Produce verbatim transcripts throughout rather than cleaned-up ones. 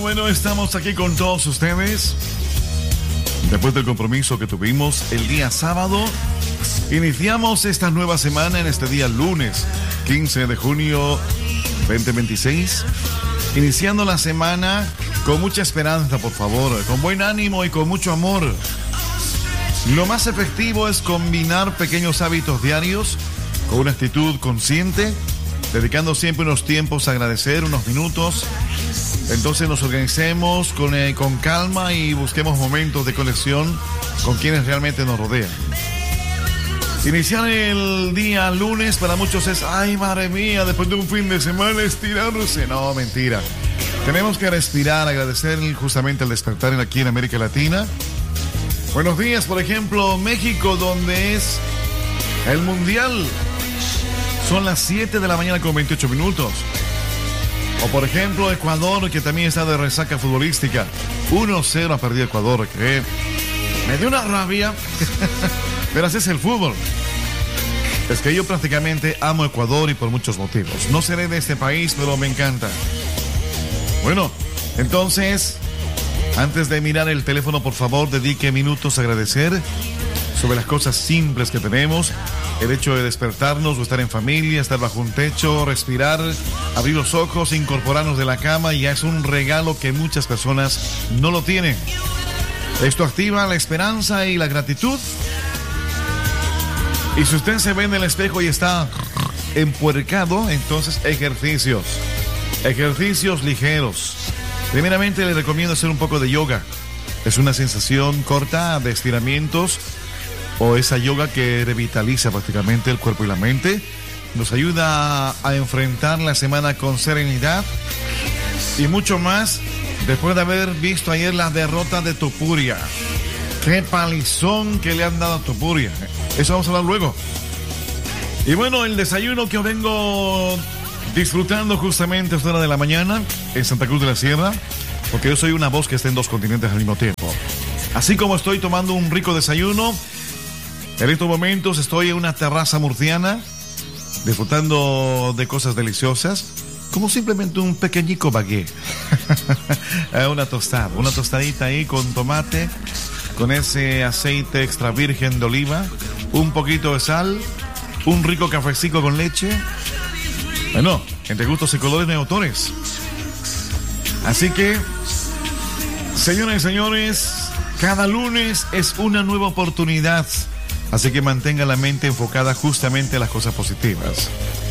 bueno, estamos aquí con todos ustedes. Después del compromiso que tuvimos el día sábado, iniciamos esta nueva semana en este día lunes, quince de junio veinte veintiséis. Iniciando la semana con mucha esperanza, por favor, con buen ánimo y con mucho amor. Lo más efectivo es combinar pequeños hábitos diarios con una actitud consciente, dedicando siempre unos tiempos a agradecer, unos minutos. Entonces nos organicemos con, eh, con calma y busquemos momentos de conexión con quienes realmente nos rodean. Iniciar el día lunes para muchos es, ay, madre mía, después de un fin de semana estirarse. No, mentira. Tenemos que respirar, agradecer justamente el despertar aquí en América Latina. Buenos días, por ejemplo, México, donde es el Mundial. Son las siete de la mañana con veintiocho minutos. O por ejemplo, Ecuador, que también está de resaca futbolística. uno cero ha perdido Ecuador, que me dio una rabia. Pero así es el fútbol. Es que yo prácticamente amo Ecuador y por muchos motivos. No seré de este país, pero me encanta. Bueno, entonces, antes de mirar el teléfono, por favor, dedique minutos a agradecer sobre las cosas simples que tenemos. El hecho de despertarnos o estar en familia, estar bajo un techo, respirar, abrir los ojos, incorporarnos de la cama, ya es un regalo que muchas personas no lo tienen. Esto activa la esperanza y la gratitud. Y si usted se ve en el espejo y está empuercado, entonces ejercicios. Ejercicios ligeros. Primeramente le recomiendo hacer un poco de yoga. Es una sensación corta de estiramientos, o esa yoga que revitaliza prácticamente el cuerpo y la mente. Nos ayuda a enfrentar la semana con serenidad y mucho más después de haber visto ayer la derrota de Topuria. Qué palizón que le han dado a Topuria. Eso vamos a hablar luego. Y bueno, el desayuno que os vengo disfrutando justamente a esta hora de la mañana en Santa Cruz de la Sierra, porque yo soy una voz que está en dos continentes al mismo tiempo. Así como estoy tomando un rico desayuno, en estos momentos estoy en una terraza murciana, disfrutando de cosas deliciosas, como simplemente un pequeñico baguette. Una tostada, una tostadita ahí con tomate, con ese aceite extra virgen de oliva, un poquito de sal, un rico cafecito con leche. Bueno, entre gustos y colores no hay autores. Así que, señoras y señores, cada lunes es una nueva oportunidad. Así que mantenga la mente enfocada justamente a las cosas positivas.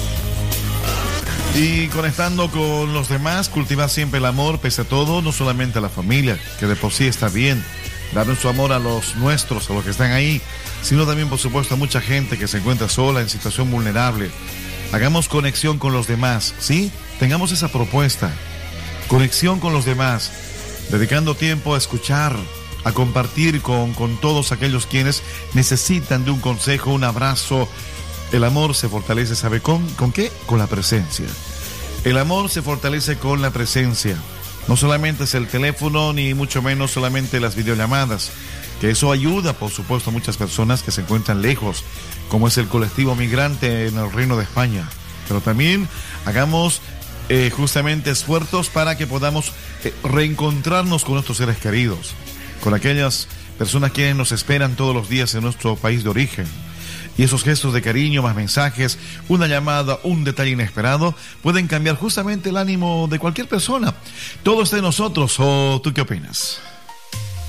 Y conectando con los demás, cultivar siempre el amor pese a todo, no solamente a la familia, que de por sí está bien, dar nuestro amor a los nuestros, a los que están ahí, sino también, por supuesto, a mucha gente que se encuentra sola, en situación vulnerable. Hagamos conexión con los demás, ¿sí? Tengamos esa propuesta. Conexión con los demás, dedicando tiempo a escuchar, a compartir con, con todos aquellos quienes necesitan de un consejo, un abrazo. El amor se fortalece, ¿sabe con, con qué? Con la presencia. El amor se fortalece con la presencia. No solamente es el teléfono, ni mucho menos solamente las videollamadas, que eso ayuda, por supuesto, a muchas personas que se encuentran lejos, como es el colectivo migrante en el Reino de España. Pero también hagamos eh, justamente esfuerzos para que podamos eh, reencontrarnos con nuestros seres queridos, con aquellas personas que nos esperan todos los días en nuestro país de origen. Y esos gestos de cariño, más mensajes, una llamada, un detalle inesperado, pueden cambiar justamente el ánimo de cualquier persona. Todo está en nosotros, ¿o tú qué opinas?